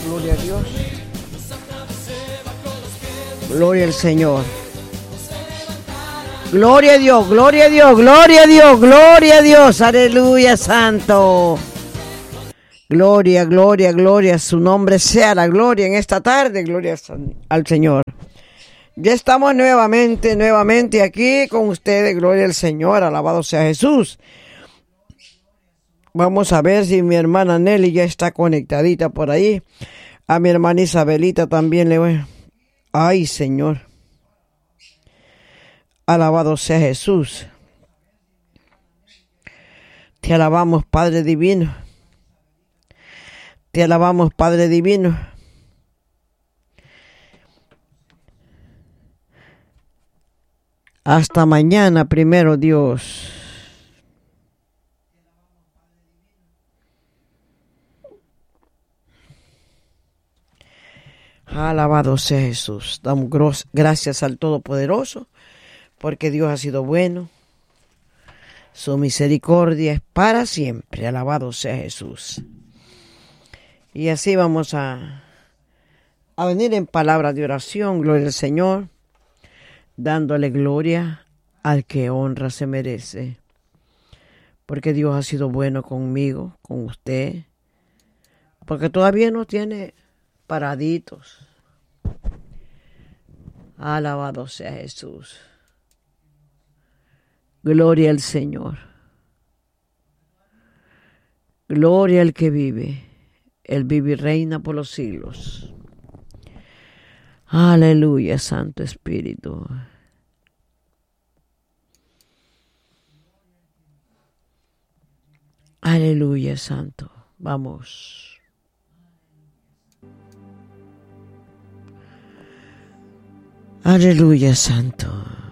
Gloria a Dios. Gloria al Señor. Gloria a Dios, gloria a Dios, gloria a Dios, gloria a Dios. Aleluya, santo. Gloria, gloria, gloria. Su nombre sea la gloria en esta tarde. Gloria al Señor. Ya estamos nuevamente aquí con ustedes. Gloria al Señor. Alabado sea Jesús. Vamos a ver si mi hermana Nelly ya está conectadita por ahí. A mi hermana Isabelita también le voy. Ay, Señor. Alabado sea Jesús. Te alabamos, Padre Divino. Te alabamos, Padre Divino. Hasta mañana, primero Dios. Alabado sea Jesús. Damos gracias al Todopoderoso, porque Dios ha sido bueno. Su misericordia es para siempre. Alabado sea Jesús. Y así vamos a venir en palabras de oración. Gloria al Señor. Dándole gloria al que honra se merece. Porque Dios ha sido bueno conmigo, con usted. Porque todavía no tiene paraditos. Alabado sea Jesús. Gloria al Señor. Gloria al que vive. Él vive y reina por los siglos. Aleluya, Santo Espíritu. Aleluya, Santo. Vamos. Aleluya, Santo.